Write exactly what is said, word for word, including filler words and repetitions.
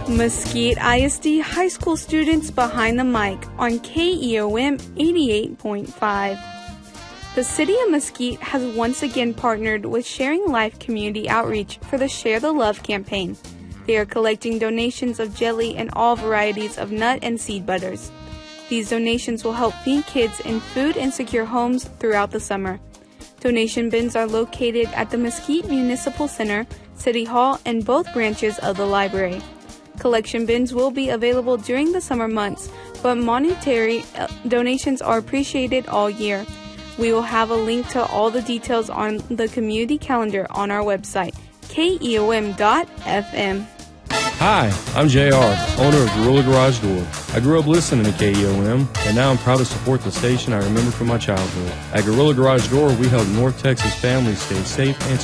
Mesquite I S D High School students behind the mic on K E O M eighty-eight point five. The City of Mesquite has once again partnered with Sharing Life Community Outreach for the Share the Love campaign. They are collecting donations of jelly and all varieties of nut and seed butters. These donations will help feed kids in food insecure homes throughout the summer. Donation bins are located at the Mesquite Municipal Center, City Hall, and both branches of the library. Collection bins will be available during the summer months, but monetary donations are appreciated all year. We will have a link to all the details on the community calendar on our website, K E O M dot F M. Hi, I'm J R, owner of Gorilla Garage Door. I grew up listening to K E O M, and now I'm proud to support the station I remember from my childhood. At Gorilla Garage Door, we help North Texas families stay safe and